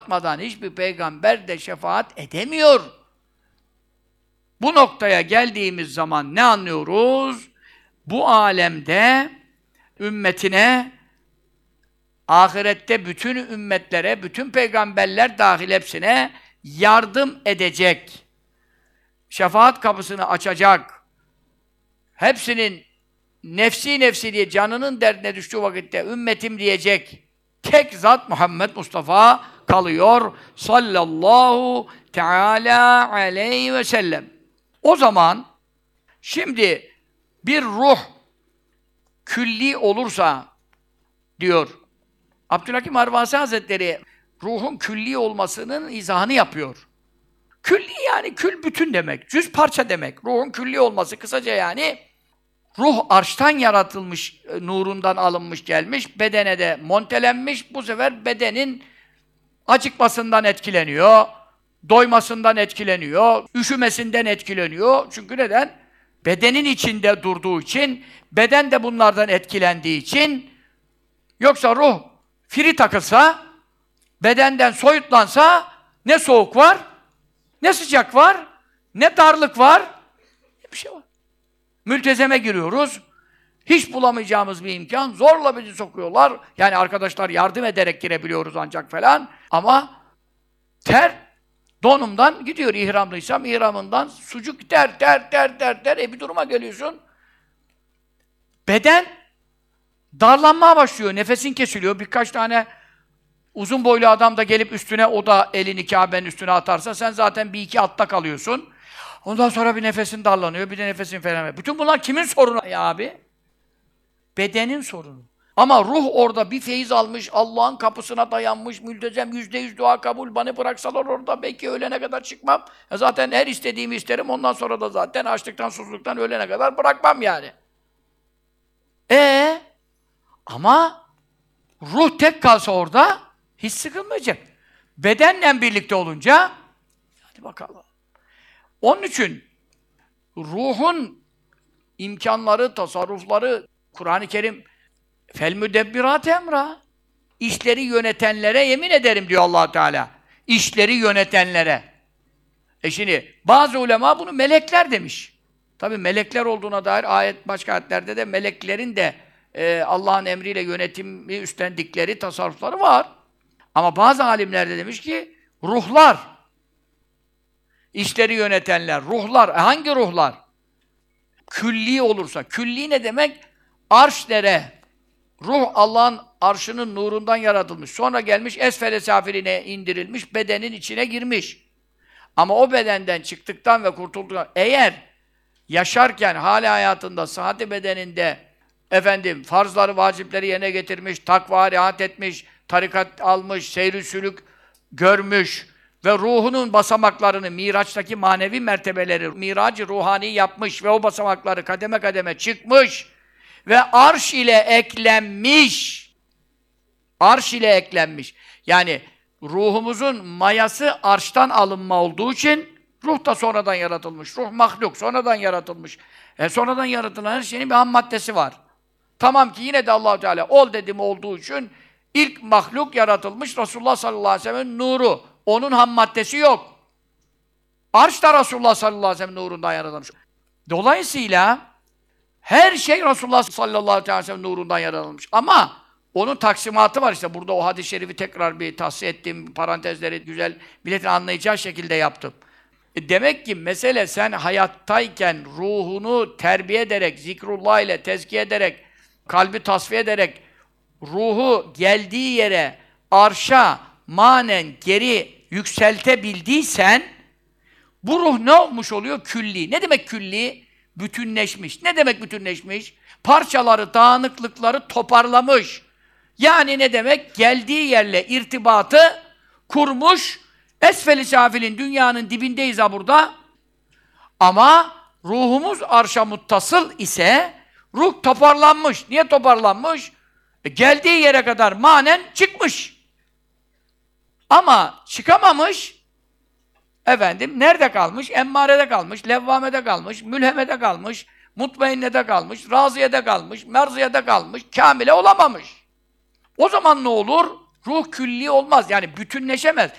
hiçbir peygamber de şefaat edemiyor. Bu noktaya geldiğimiz zaman ne anlıyoruz? Bu alemde ümmetine, ahirette bütün ümmetlere, bütün peygamberler dahil hepsine yardım edecek. Şefaat kapısını açacak. Hepsinin nefsi nefsi diye canının derdine düştüğü vakitte ümmetim diyecek. Tek zat Muhammed Mustafa kalıyor sallallahu teala aleyhi ve sellem. O zaman şimdi bir ruh külli olursa diyor Abdülhakim Arvasi Hazretleri ruhun külli olmasının izahını yapıyor. Külli yani kül bütün demek, cüz parça demek. Ruhun külli olması kısaca yani ruh arştan yaratılmış, nurundan alınmış gelmiş, bedene de montelenmiş. Bu sefer bedenin acıkmasından etkileniyor, doymasından etkileniyor, üşümesinden etkileniyor. Çünkü neden? Bedenin içinde durduğu için, beden de bunlardan etkilendiği için. Yoksa ruh firi takılsa, bedenden soyutlansa ne soğuk var, ne sıcak var, ne darlık var, ne bir şey var. Mültezeme giriyoruz. Hiç bulamayacağımız bir imkan. Zorla bizi sokuyorlar. Yani arkadaşlar yardım ederek girebiliyoruz ancak falan. Ama ter donumdan gidiyor. İhramlıysam ihramından sucuk ter. Bir duruma geliyorsun. Beden darlanmaya başlıyor. Nefesin kesiliyor. Birkaç tane uzun boylu adam da gelip üstüne, o da elini Kâbe'nin üstüne atarsa sen zaten bir iki altta kalıyorsun. Ondan sonra bir nefesin darlanıyor, bir de nefesin falan. Bütün bunlar kimin sorunu ya abi? Bedenin sorunu. Ama ruh orada bir feyiz almış, Allah'ın kapısına dayanmış, mültezem, %100 dua kabul, bana bıraksalar orada belki ölene kadar çıkmam. Zaten her istediğimi isterim, ondan sonra da zaten açlıktan, susuzluktan ölene kadar bırakmam yani. Ama ruh tek kalsa orada hiç sıkılmayacak. Bedenle birlikte olunca, hadi bakalım. Onun için ruhun imkanları, tasarrufları, Kur'an-ı Kerim fel müdebbirat emra. İşleri yönetenlere yemin ederim diyor Allah Teala. İşleri yönetenlere. Şimdi bazı ulema bunu melekler demiş. Tabii melekler olduğuna dair ayet, başka ayetlerde de meleklerin de Allah'ın emriyle yönetimi üstlendikleri tasarrufları var. Ama bazı alimler de demiş ki ruhlar, işleri yönetenler, ruhlar. Hangi ruhlar? Külli olursa. Külli ne demek? Arşlere. Ruh Allah'ın arşının nurundan yaratılmış. Sonra gelmiş esfele safiline indirilmiş, bedenin içine girmiş. Ama o bedenden çıktıktan ve kurtulduktan, eğer yaşarken hâli hayatında, sıhhati bedeninde farzları, vacipleri yerine getirmiş, takva riayet etmiş, tarikat almış, seyr-i sülük görmüş ve ruhunun basamaklarını, Miraç'taki manevi mertebeleri, Mirac-ı ruhani yapmış ve o basamakları kademe kademe çıkmış ve arş ile eklenmiş. Arş ile eklenmiş. Yani ruhumuzun mayası arştan alınma olduğu için ruh da sonradan yaratılmış. Ruh mahluk, sonradan yaratılmış. Sonradan yaratılan her şeyin bir ham maddesi var. Tamam ki yine de Allah-u Teala ol dedim olduğu için ilk mahluk yaratılmış Resulullah sallallahu aleyhi ve sellem'in nuru. Onun ham maddesi yok. Arş da Resulullah sallallahu aleyhi ve sellem nurundan yaratılmış. Dolayısıyla her şey Resulullah sallallahu aleyhi ve sellem nurundan yaratılmış. Ama onun taksimatı var işte. Burada o hadis-i şerifi tekrar bir tahsiye ettim. Parantezleri güzel, milletin anlayacağı şekilde yaptım. Demek ki mesele sen hayattayken ruhunu terbiye ederek, zikrullah ile tezkiye ederek, kalbi tasfiye ederek, ruhu geldiği yere, arşa, manen geri yükseltebildiysen, bu ruh ne olmuş oluyor? Külli. Ne demek külli? Bütünleşmiş. Ne demek bütünleşmiş? Parçaları, dağınıklıkları toparlamış. Yani ne demek? Geldiği yerle irtibatı kurmuş. Esfel-i safilin, dünyanın dibindeyiz ha burada. Ama ruhumuz arşa muttasıl ise ruh toparlanmış. Niye toparlanmış? Geldiği yere kadar manen çıkmış. Ama çıkamamış, nerede kalmış? Emmarede kalmış, levvamede kalmış, mülhemede kalmış, mutmainnede kalmış, raziyede kalmış, merziyede kalmış, kamile olamamış. O zaman ne olur? Ruh külli olmaz. Yani bütünleşemez.